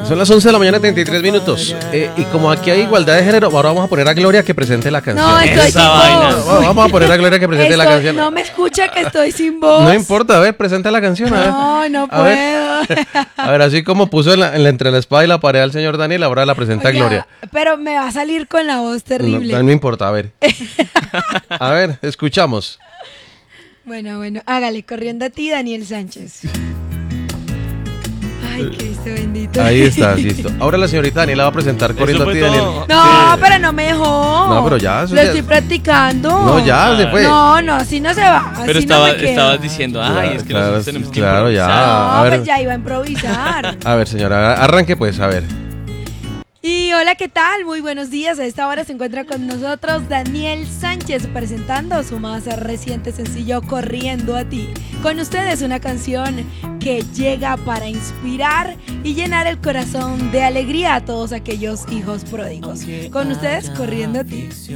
Son las 11 de la mañana, 33 minutos. Y como aquí hay igualdad de género, ahora vamos a poner a Gloria que presente la canción. No, estoy sin voz. Vamos a poner a Gloria que presente la canción. No me escucha que estoy sin voz. No importa, a ver, presenta la canción. A ver. No A puedo. ver. A ver, así como puso entre la espada y la pared al señor Daniel, ahora la presenta Oiga, Gloria. pero me va a salir con la voz terrible. No importa, a ver. A ver, escuchamos. Bueno, hágale, corriendo a ti, Daniel Sánchez. Ay, Cristo bendito. Ahí está, listo. Ahora la señorita Daniela va a presentar corriendo a ti, Daniel. No, pero no me dejó. No, pero ya. Lo estoy practicando. No, ya se fue. No, así no se va. Así Pero no me quedo. estabas diciendo, es que nosotros tenemos que claro, ya. improvisar. No, A ver. pues ya iba a improvisar. A ver, señora, arranque pues, a ver. Y hola, ¿qué tal? Muy buenos días. A esta hora se encuentra con nosotros Daniel Sánchez presentando su más reciente sencillo Corriendo a ti. Con ustedes una canción que llega para inspirar y llenar el corazón de alegría a todos aquellos hijos pródigos. Con ustedes Corriendo a ti.